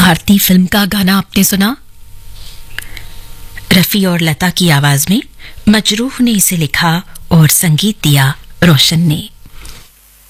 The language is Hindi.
भारती फिल्म का गाना आपने सुना। रफी और लता की आवाज में मजरूह ने इसे लिखा और संगीत दिया रोशन ने।